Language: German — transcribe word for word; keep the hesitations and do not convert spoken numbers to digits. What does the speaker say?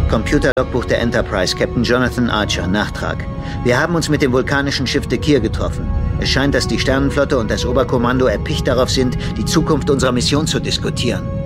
Computerlogbuch der Enterprise, Captain Jonathan Archer, Nachtrag. Wir haben uns mit dem vulkanischen Schiff Dekir getroffen. Es scheint, dass die Sternenflotte und das Oberkommando erpicht darauf sind, die Zukunft unserer Mission zu diskutieren.